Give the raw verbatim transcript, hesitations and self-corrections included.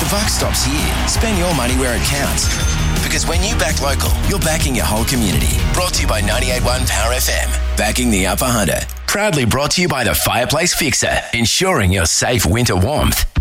the buck stops here. Spend your money where it counts. Because when you back local, you're backing your whole community. Brought to you by ninety-eight point one Power F M. Backing the Upper Hunter. Proudly brought to you by the Fireplace Fixer. Ensuring your safe winter warmth.